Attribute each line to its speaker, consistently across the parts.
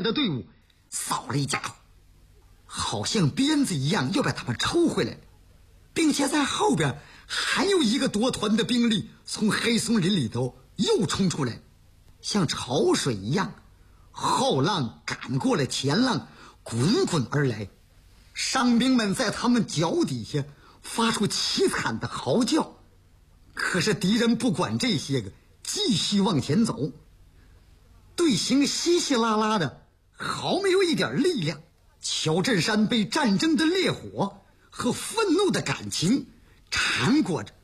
Speaker 1: 的队伍扫了一家伙，好像鞭子一样要把他们抽回来，并且在后边还有一个多团的兵力从黑松林里头又冲出来，像潮水一样，后浪赶过了前浪，滚滚而来。伤兵们在他们脚底下发出凄惨的嚎叫，可是敌人不管这些个，继续往前走。队形稀稀拉拉的，毫没有一点力量。乔振山被战争的烈火和愤怒的感情缠裹着，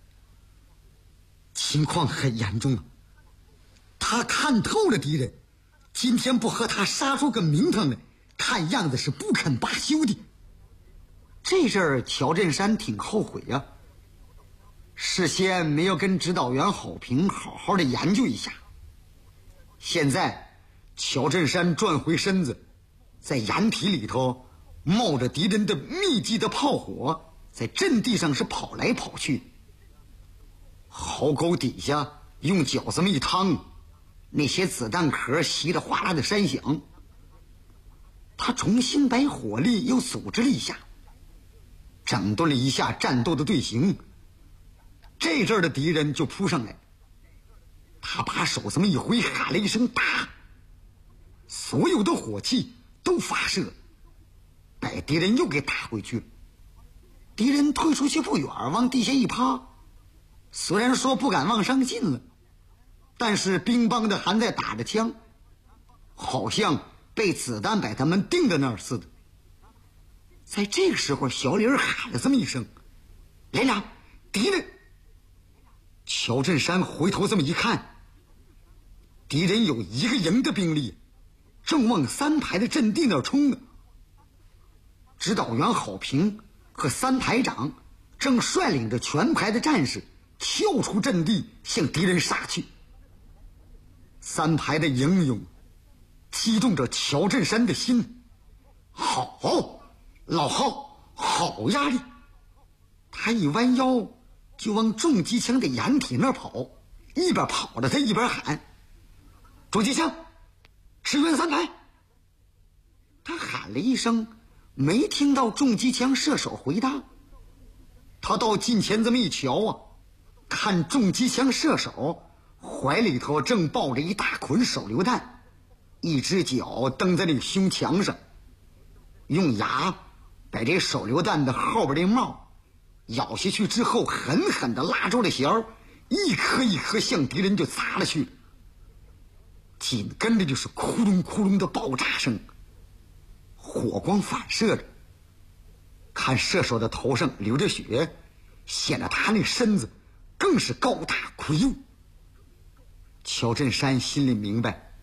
Speaker 1: 情况很严重啊。他看透了敌人，今天不和他杀出个名堂来，看样子是不肯罢休的。这阵儿乔振山挺后悔啊，事先没有跟指导员郝平好好的研究一下。现在乔振山转回身子，在掩体里头冒着敌人的密集的炮火，在阵地上是跑来跑去。壕沟底下用脚这么一趟，那些子弹壳稀里哗啦的山响。他重新把火力又组织了一下，整顿了一下战斗的队形。这阵儿的敌人就扑上来，他把手这么一挥，喊了一声打，所有的火器都发射，把敌人又给打回去了。敌人退出去不远，往地下一趴，虽然说不敢往上进了，但是兵帮的还在打着枪，好像被子弹把他们钉在那儿似的。在这个时候，小李儿喊了这么一声：“连长，敌人！”乔振山回头这么一看，敌人有1个营的兵力，正往3排的阵地那儿冲呢。指导员郝平和3排长正率领着全排的战士跳出阵地，向敌人杀去。3排的英勇激动着乔振山的心。好，老郝，好压力！他一弯腰就往重机枪的掩体那儿跑，一边跑着他一边喊：“重机枪，支援3排！”他喊了一声，没听到重机枪射手回答。他到近前这么一瞧啊，看重机枪射手怀里头正抱着一大捆手榴弹，一只脚蹬在那个胸墙上，用牙把这手榴弹的后边的帽咬下去之后，狠狠地拉住了弦儿，一颗一颗向敌人就砸了去。紧跟着就是窟窿窟窿的爆炸声，火光反射着，看射手的头上流着血，显得他那身子更是高大魁梧。乔振山心里明白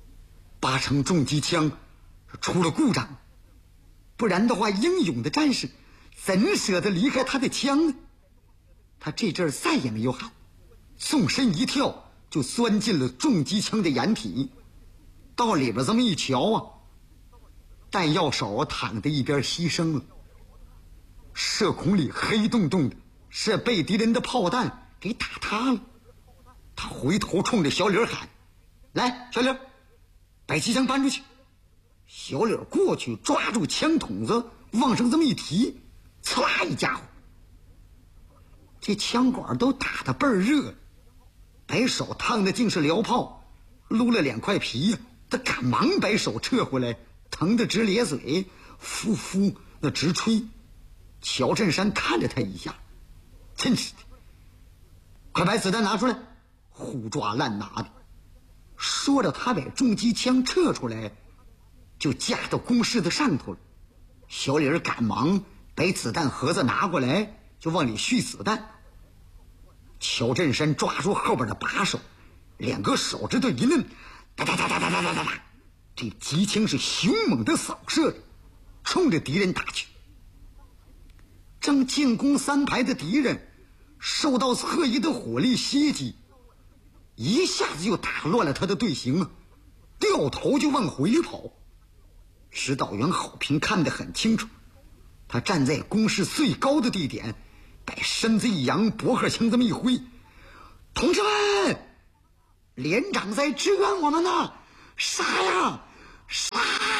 Speaker 1: ，8成重机枪出了故障，不然的话，英勇的战士怎舍得离开他的枪呢？他这阵儿再也没有喊，纵身一跳就钻进了重机枪的掩体。到里边这么一瞧啊，弹药手躺在一边牺牲了，射孔里黑洞洞的，是被敌人的炮弹给打塌了。他回头冲着小李喊：“来，小李，把机枪搬出去！”小李过去抓住枪筒子往上这么一提，呲啦一家伙，这枪管都打得倍儿热，把手烫的竟是燎泡，撸了2块皮呀。他赶忙把手撤回来，疼得直咧嘴，呼呼那直吹。乔振山看着他一下，真是的，快把子弹拿出来，胡抓乱拿的。说着他把重机枪撤出来，就架到工事的上头了。小李儿赶忙把子弹盒子拿过来，就往里续子弹。乔振山抓住后边的把手，2个手指头一摁，哒哒哒哒哒哒哒哒哒，这机枪是凶猛的扫射着，冲着敌人打去。正进攻3排的敌人受到侧翼的火力袭击，一下子就打乱了他的队形啊，掉头就往回跑。指导员郝平看得很清楚，他站在工事最高的地点，把身子一扬，驳壳枪这么一挥：“同志们，连长在支援我们呢！杀呀！ 杀！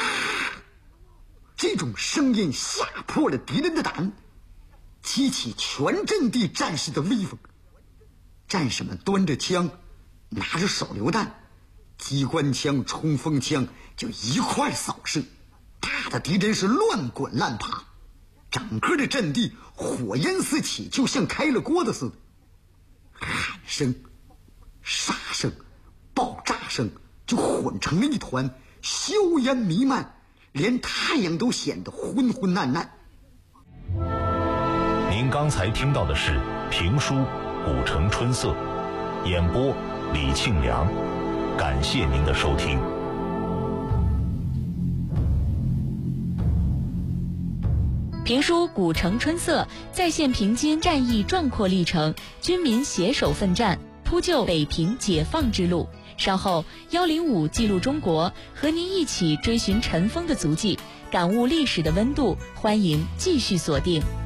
Speaker 1: 这种声音吓破了敌人的胆，激起全阵地战士的威风。战士们端着枪，拿着手榴弹、机关枪、冲锋枪，就一块扫射，打的敌人是乱滚乱爬，整个的阵地火焰四起，就像开了锅的似的。喊声、杀声、爆炸声就混成了一团，硝烟弥漫，连太阳都显得昏昏暗暗。
Speaker 2: 您刚才听到的是评书《古城春色》，演播李庆良，感谢您的收听。
Speaker 3: 评书《古城春色》再现平津战役壮阔历程，军民携手奋战，铺就北平解放之路。稍后105记录中国，和您一起追寻尘封的足迹，感悟历史的温度。欢迎继续锁定。